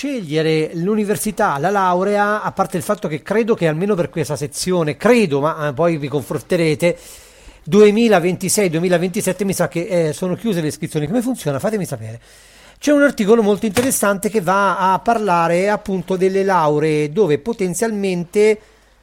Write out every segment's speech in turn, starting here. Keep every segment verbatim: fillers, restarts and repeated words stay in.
scegliere l'università, la laurea, a parte il fatto che credo che almeno per questa sezione, credo, ma eh, poi vi confronterete, duemilaventisei duemilaventisette mi sa che eh, sono chiuse le iscrizioni. Come funziona? Fatemi sapere. C'è un articolo molto interessante che va a parlare appunto delle lauree dove potenzialmente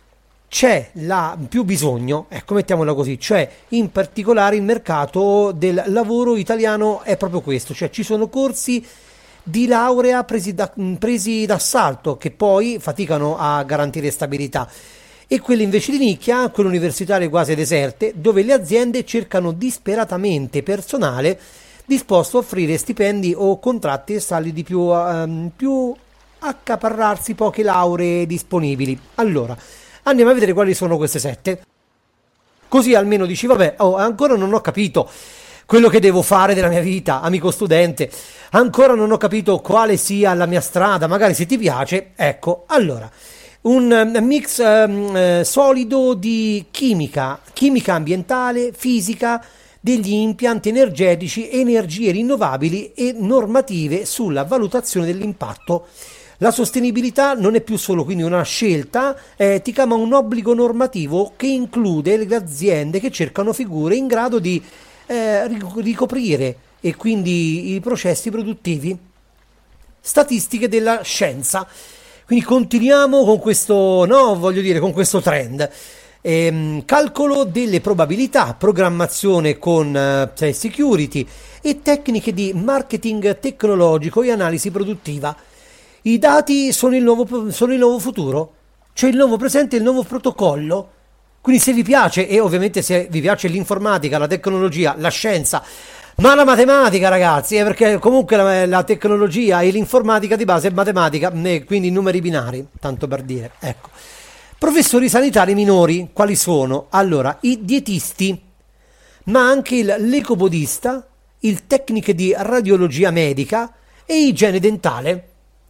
c'è la più bisogno, ecco, mettiamola così, cioè in particolare il mercato del lavoro italiano è proprio questo, cioè ci sono corsi di laurea presi, da, presi d'assalto che poi faticano a garantire stabilità, e quelle invece di nicchia, quelle universitarie quasi deserte, dove le aziende cercano disperatamente personale disposto a offrire stipendi o contratti e salari di più, um, più accaparrarsi poche lauree disponibili. Allora, andiamo a vedere quali sono queste sette. Così almeno dici, vabbè, oh, ancora non ho capito quello che devo fare della mia vita, amico studente. Ancora non ho capito quale sia la mia strada, magari se ti piace. Ecco, allora, un mix um, eh, solido di chimica, chimica ambientale, fisica, degli impianti energetici, energie rinnovabili e normative sulla valutazione dell'impatto. La sostenibilità non è più solo quindi una scelta etica, ma un obbligo normativo che include le aziende che cercano figure in grado di eh, ricoprire e quindi i processi produttivi. Statistiche della scienza. Quindi continuiamo con questo, no, voglio dire, con questo trend. Ehm, calcolo delle probabilità, programmazione con eh, security e tecniche di marketing tecnologico e analisi produttiva. I dati sono il nuovo, sono il nuovo futuro, c'è il nuovo presente e il nuovo protocollo. Quindi se vi piace, e ovviamente se vi piace l'informatica, la tecnologia, la scienza, ma la matematica, ragazzi, eh, perché comunque la, la tecnologia e l'informatica di base è matematica, eh, quindi numeri binari, tanto per dire. Ecco. Professori sanitari minori, quali sono? Allora, i dietisti, ma anche il l'ecopodista, il tecniche di radiologia medica e igiene dentale.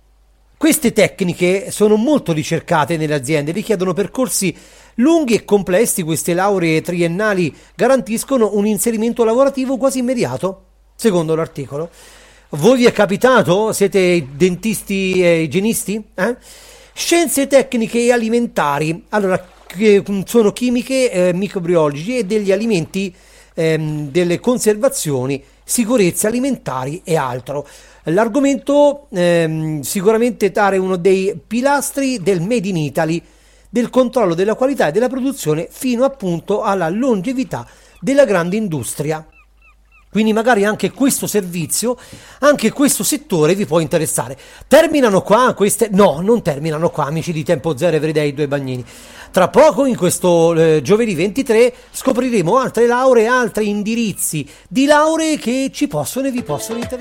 Queste tecniche sono molto ricercate nelle aziende, richiedono percorsi lunghi e complessi. Queste lauree triennali garantiscono un inserimento lavorativo quasi immediato, secondo l'articolo. Voi vi è capitato? Siete dentisti e igienisti? Eh? Scienze tecniche e alimentari, allora che sono chimiche, eh, microbiologi e degli alimenti, ehm, delle conservazioni, sicurezze alimentari e altro. L'argomento ehm, sicuramente dare uno dei pilastri del Made in Italy, del controllo della qualità e della produzione fino appunto alla longevità della grande industria. Quindi magari anche questo servizio, anche questo settore vi può interessare. Terminano qua queste? No, non terminano qua, amici di Tempo Zero Everyday Due Bagnini. Tra poco, in questo eh, giovedì ventitré, scopriremo altre lauree, altri indirizzi di lauree che ci possono e vi possono interessare.